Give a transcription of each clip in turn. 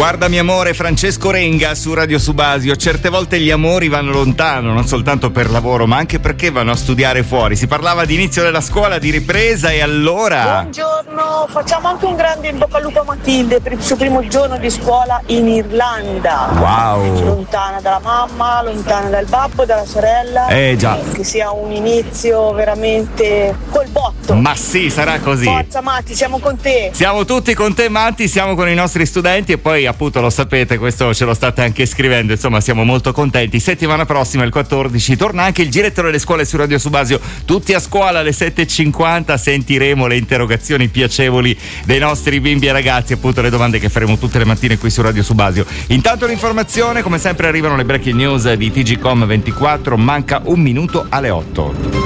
Guardami amore, Francesco Renga su Radio Subasio. Certe volte gli amori vanno lontano, non soltanto per lavoro, ma anche perché vanno a studiare fuori. Si parlava di inizio della scuola, di ripresa, e allora... Buongiorno, facciamo anche un grande in bocca al lupo a Matilde per il suo primo giorno di scuola in Irlanda. Wow! Lontana dalla mamma, lontana dal babbo, dalla sorella. Già. Che sia un inizio veramente col botto. Ma sì, sarà così. Forza Matti, siamo con te. Siamo tutti con te Matti, siamo con i nostri studenti e poi appunto lo sapete, questo ce lo state anche scrivendo, insomma siamo molto contenti. Settimana prossima, il 14, torna anche il giretto delle scuole su Radio Subasio. Tutti a scuola alle 7.50, sentiremo le interrogazioni piacevoli dei nostri bimbi e ragazzi, appunto le domande che faremo tutte le mattine qui su Radio Subasio. Intanto l'informazione, come sempre arrivano le breaking news di TGcom 24, manca un minuto alle 8.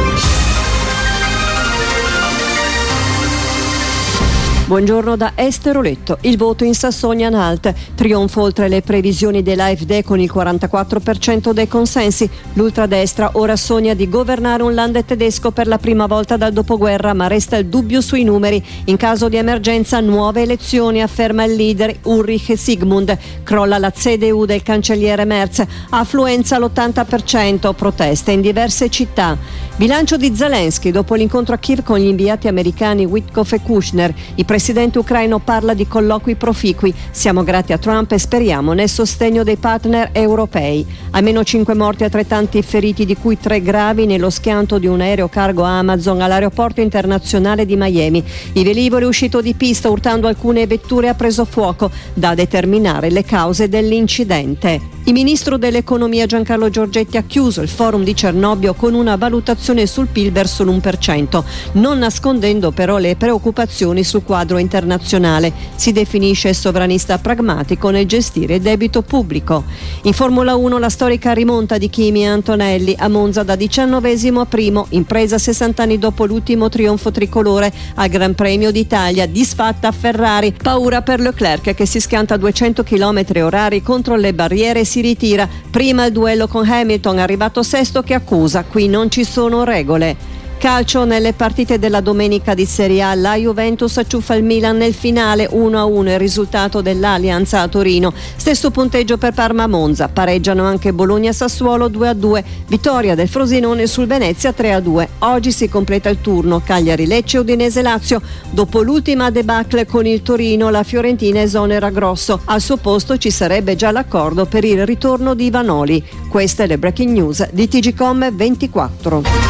Buongiorno da Esteroletto. Il voto in Sassonia-Anhalt. Trionfo oltre le previsioni dell'AfD con il 44% dei consensi. L'ultradestra ora sogna di governare un land tedesco per la prima volta dal dopoguerra, ma resta il dubbio sui numeri. In caso di emergenza nuove elezioni, afferma il leader Ulrich Sigmund. Crolla la CDU del cancelliere Merz. Affluenza all'80%, proteste in diverse città. Bilancio di Zelensky dopo l'incontro a Kiev con gli inviati americani Witkoff e Kushner. Il presidente ucraino parla di colloqui proficui. Siamo grati a Trump e speriamo nel sostegno dei partner europei. Almeno 5 morti e altrettanti feriti, di cui 3 gravi nello schianto di un aereo cargo Amazon all'aeroporto internazionale di Miami. Il velivolo è uscito di pista urtando alcune vetture e ha preso fuoco, da determinare le cause dell'incidente. Il ministro dell'economia Giancarlo Giorgetti ha chiuso il forum di Cernobbio con una valutazione sul PIL verso l'1%, non nascondendo però le preoccupazioni sul quadro internazionale. Si definisce sovranista pragmatico nel gestire il debito pubblico. In Formula 1 la storica rimonta di Kimi e Antonelli a Monza da 19esimo a primo, impresa 60 anni dopo l'ultimo trionfo tricolore al Gran Premio d'Italia, disfatta a Ferrari. Paura per Leclerc che si schianta a 200 km/h contro le barriere e si ritira. Prima il duello con Hamilton, arrivato sesto, che accusa: qui non ci sono regole. Calcio, nelle partite della domenica di Serie A, la Juventus acciuffa il Milan nel finale 1-1, il risultato dell'Allianz a Torino. Stesso punteggio per Parma-Monza, pareggiano anche Bologna-Sassuolo 2-2, vittoria del Frosinone sul Venezia 3-2. Oggi si completa il turno Cagliari-Lecce, Udinese-Lazio. Dopo l'ultima debacle con il Torino, la Fiorentina esonera Grosso. Al suo posto ci sarebbe già l'accordo per il ritorno di Vanoli. Queste le breaking news di TGcom 24.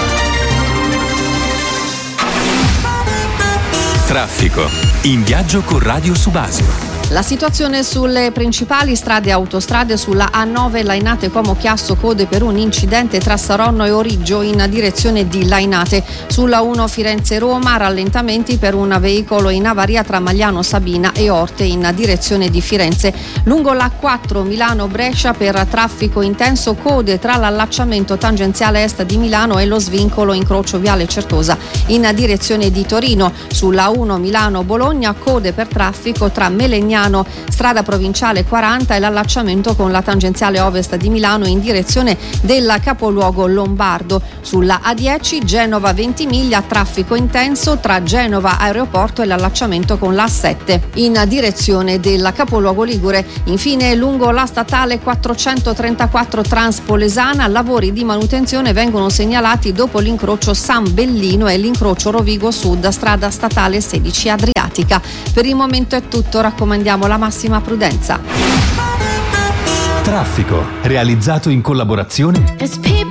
Traffico. In viaggio con Radio Subasio. La situazione sulle principali strade e autostrade: sulla A9 Lainate Como Chiasso, code per un incidente tra Saronno e Origgio in direzione di Lainate. Sulla 1 Firenze Roma, rallentamenti per un veicolo in avaria tra Magliano Sabina e Orte in direzione di Firenze. Lungo la 4 Milano Brescia per traffico intenso, code tra l'allacciamento tangenziale est di Milano e lo svincolo incrocio Viale Certosa in direzione di Torino. Sulla 1 Milano Bologna, code per traffico tra Melegnano, strada provinciale 40 e l'allacciamento con la tangenziale ovest di Milano in direzione del capoluogo lombardo. Sulla A10 Genova Ventimiglia, traffico intenso tra Genova Aeroporto e l'allacciamento con la A7 in direzione del capoluogo ligure. Infine lungo la statale 434 Transpolesana, lavori di manutenzione vengono segnalati dopo l'incrocio San Bellino e l'incrocio Rovigo Sud, strada statale 16 Adriatica. Per il momento è tutto, raccomandiamo la massima prudenza. Traffico, realizzato in collaborazione